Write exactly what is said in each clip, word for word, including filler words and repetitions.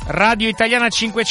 Radio Italiana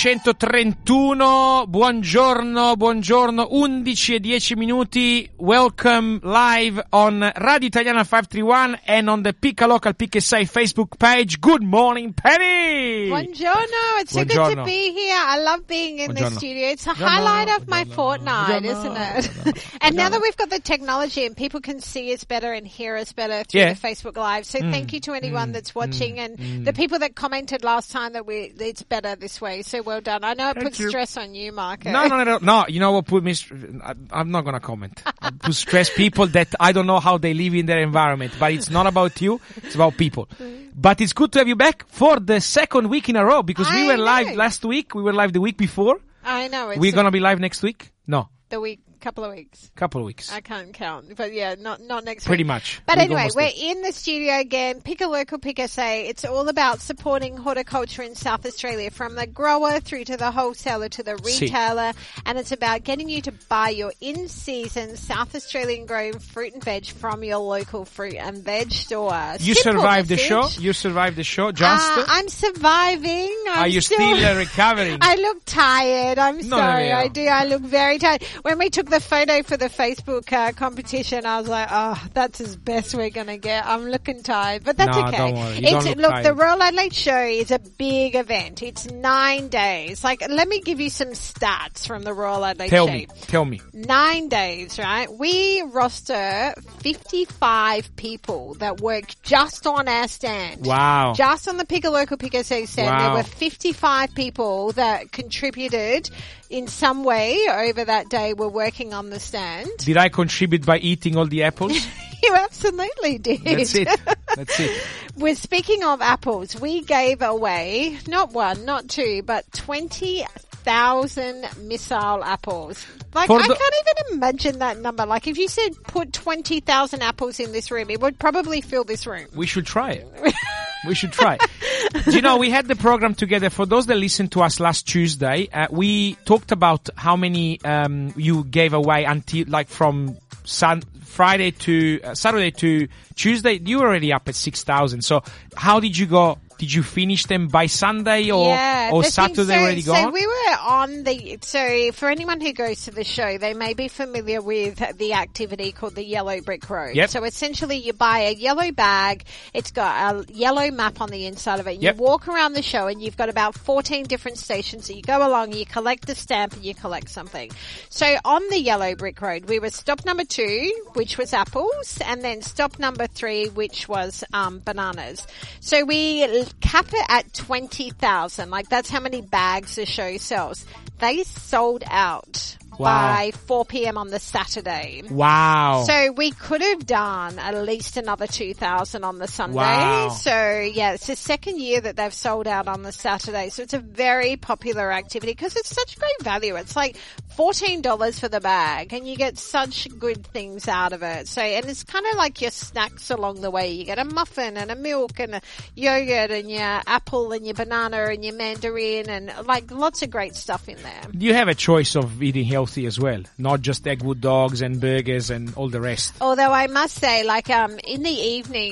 cinquecentotrentuno, buongiorno, buongiorno, undici e dieci minuti, welcome live on Radio Italiana five thirty-one and on the Picca Local Picca Sei Facebook page. Good morning, Penny! Buongiorno, it's buongiorno. so good to be here. I love being in buongiorno. the studio. It's a buongiorno. highlight of my buongiorno. fortnight, buongiorno. isn't it? Buongiorno. And now that we've got the technology and people can see us better and hear us better through Yeah. the Facebook Live, so Mm. thank you to anyone Mm. that's watching Mm. and Mm. the people that commented last time that we it's better this way. So well done. I know it Thank puts you. stress on you, Marco. No, no, no, no. You know what put me? I, I'm not gonna comment. I put stress people that I don't know how they live in their environment. But it's not about you. It's about people. But it's good to have you back for the second week in a row because we I were live know. last week. We were live the week before. I know. It's We're gonna be live next week. No, the week, couple of weeks. couple of weeks. I can't count, but yeah, not not next Pretty week. much. But We're anyway, almost we're there. in the studio again. Pick a local, pick a say. It's all about supporting horticulture in South Australia, from the grower through to the wholesaler to the Si. retailer, and it's about getting you to buy your in-season South Australian grown fruit and veg from your local fruit and veg store. You Simple survived the message. show. You survived the show. Just. Uh, I'm surviving. I'm Are you still uh, recovering? I look tired. I'm No, sorry. no, no. I do. I look very tired. When we took the photo for the Facebook uh, competition, I was like, oh, that's as best we're going to get. I'm looking tired, but that's No, okay. don't worry. You It's, don't look look, tired. the Royal Adelaide Show is a big event. It's nine days. Like, let me give you some stats from the Royal Adelaide Tell Show. me. Tell me. Nine days, right? We roster fifty-five people that work just on our stand. Wow. Just on the Pick a Local, Pick a Say stand, Wow. there were fifty-five people that contributed in some way over that day were working on the stand. Did I contribute by eating all the apples? You absolutely did. That's it. That's it. We're speaking of apples. We gave away not one, not two, but twenty thousand missile apples. Like, For I the- can't even imagine that number. Like, if you said put twenty thousand apples in this room, it would probably fill this room. We should try it. We should try. Do you know, we had the program together. For those that listened to us last Tuesday, uh, we talked about how many um, you gave away until, like, from Sun, Friday to uh, Saturday to Tuesday. You were already up at six thousand. So how did you go? Did you finish them by Sunday or, yeah, or the thing- Saturday so, already so gone? we were on the, so for anyone who goes to the show, they may be familiar with the activity called the Yellow Brick Road. Yep. So essentially you buy a yellow bag, it's got a yellow map on the inside of it, and Yep. you walk around the show and you've got about fourteen different stations that you go along, you collect the stamp and you collect something. So on the Yellow Brick Road, we were stop number two, which was apples, and then stop number three, which was um, bananas. So we l- cap it at twenty thousand. Like, that's how many bags the show sells. They sold out Wow. by four p.m. on the Saturday. Wow. So we could have done at least another two thousand on the Sunday. Wow. So yeah, it's the second year that they've sold out on the Saturday. So it's a very popular activity because it's such great value. It's like fourteen dollars for the bag and you get such good things out of it. So, and it's kind of like your snacks along the way. You get a muffin and a milk and a yogurt and your apple and your banana and your mandarin and like lots of great stuff in there. You have a choice of eating healthy as well, not just Eggwood dogs and burgers and all the rest. Although I must say, like, um, in the evening,